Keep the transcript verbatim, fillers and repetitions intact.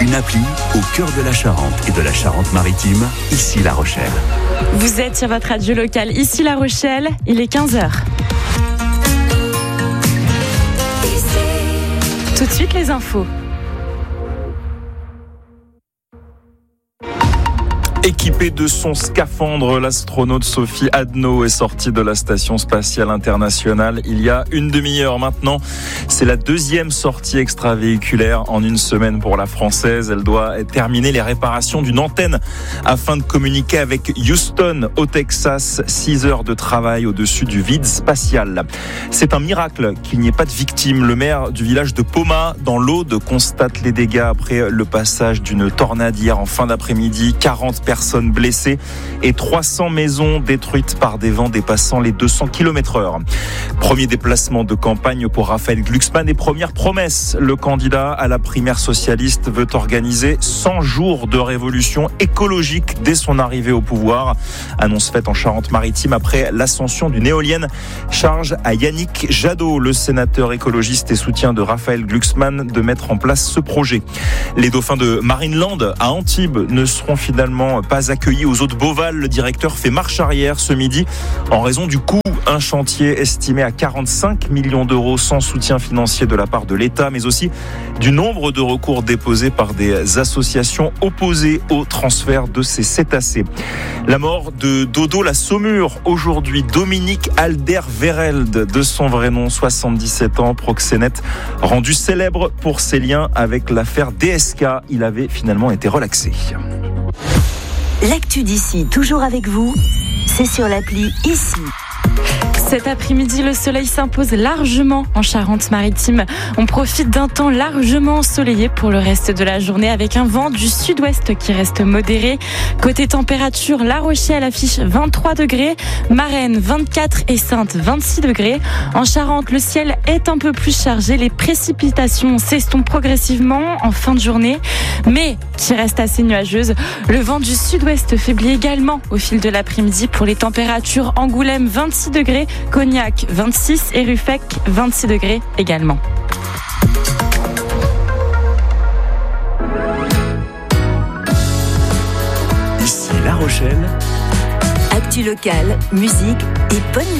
Une appli au cœur de la Charente et de la Charente-Maritime, ici La Rochelle. Vous êtes sur votre radio locale, ici La Rochelle, il est quinze heures. Tout de suite les infos. Équipée de son scaphandre, l'astronaute Sophie Adno est sortie de la Station spatiale internationale il y a une demi-heure maintenant. C'est la deuxième sortie extravéhiculaire en une semaine pour la Française. Elle doit terminer les réparations d'une antenne afin de communiquer avec Houston au Texas. Six heures de travail au-dessus du vide spatial. C'est un miracle qu'il n'y ait pas de victimes. Le maire du village de Poma, dans l'Aude, constate les dégâts après le passage d'une tornade hier en fin d'après-midi. quarante personnes blessées et trois cents maisons détruites par des vents dépassant les deux cents kilomètres heure. Premier déplacement de campagne pour Raphaël Glucksmann et première promesse. Le candidat à la primaire socialiste veut organiser cent jours de révolution écologique dès son arrivée au pouvoir. Annonce faite en Charente-Maritime après l'ascension d'une éolienne. Charge à Yannick Jadot, le sénateur écologiste et soutien de Raphaël Glucksmann, de mettre en place ce projet. Les dauphins de Marineland à Antibes ne seront finalement pas accueillis aux eaux de Beauval. Le directeur fait marche arrière ce midi en raison du coût. Un chantier estimé à quarante-cinq millions d'euros sans soutien financier de la part de l'État, mais aussi du nombre de recours déposés par des associations opposées au transfert de ces cétacés. La mort de Dodo la Saumure aujourd'hui. Dominique Alderweireld, de son vrai nom, soixante-dix-sept ans, proxénète, rendu célèbre pour ses liens avec l'affaire D S K. Il avait finalement été relaxé. L'actu d'ici, toujours avec vous, c'est sur l'appli Ici. Cet après-midi, le soleil s'impose largement en Charente-Maritime. On profite d'un temps largement ensoleillé pour le reste de la journée avec un vent du sud-ouest qui reste modéré. Côté température, La Rochelle affiche vingt-trois degrés, Marennes vingt-quatre et Saintes vingt-six degrés. En Charente, le ciel est un peu plus chargé. Les précipitations s'estompent progressivement en fin de journée, mais qui reste assez nuageuse. Le vent du sud-ouest faiblit également au fil de l'après-midi pour les températures. Angoulême vingt-six degrés, Cognac vingt-six et Ruffec vingt-six degrés également. Ici La Rochelle. Actu locale, musique et bonne